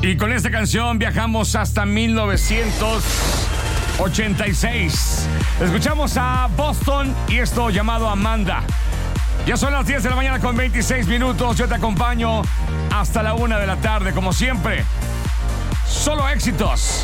Y con esta canción viajamos hasta 1986. Escuchamos a Boston y esto llamado Amanda. Ya son las 10 de la mañana con 26 minutos. Yo te acompaño hasta la 1 de la tarde, como siempre. Solo éxitos.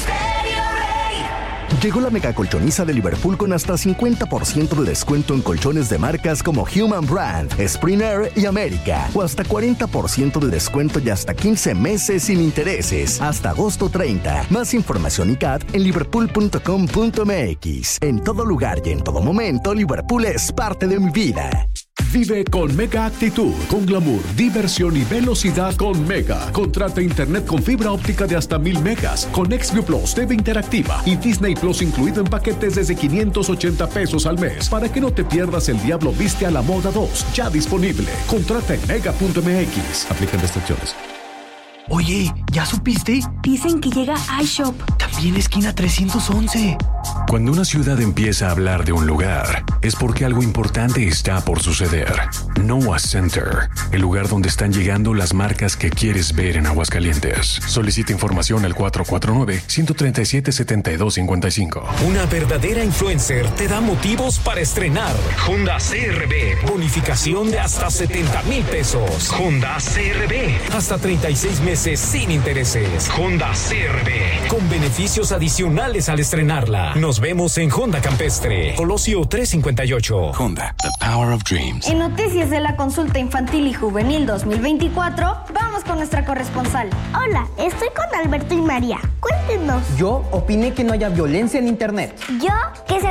Llegó la mega colchoniza de Liverpool con hasta 50% de descuento en colchones de marcas como Human Brand, Springer y América. O hasta 40% de descuento y hasta 15 meses sin intereses. Hasta agosto 30. Más información y CAT en liverpool.com.mx. En todo lugar y en todo momento, Liverpool es parte de mi vida. Vive con Mega Actitud, con glamour, diversión y velocidad con Mega. Contrata internet con fibra óptica de hasta 1000 megas, con XView Plus, TV interactiva y Disney Plus incluido en paquetes desde 580 pesos al mes. Para que no te pierdas El Diablo Viste a la Moda 2, ya disponible. Contrata en mega.mx. Aplican restricciones. Oye, ¿ya supiste? Dicen que llega iShop. También esquina 311. Cuando una ciudad empieza a hablar de un lugar, es porque algo importante está por suceder. Noah Center, el lugar donde están llegando las marcas que quieres ver en Aguascalientes. Solicita información al 449-137-7255. Una verdadera influencer te da motivos para estrenar. Honda CR-V, bonificación de hasta 70,000 pesos. Honda CR-V, hasta 36 meses sin intereses. Honda CR-V, con beneficios adicionales al estrenarla. Nos vemos en Honda Campestre, Colosio 358. Honda, the power of dreams. En noticias de la consulta infantil y juvenil 2024, vamos con nuestra corresponsal. Hola, estoy con Alberto y María. Cuéntenos. Yo opiné que no haya violencia en internet. Yo que se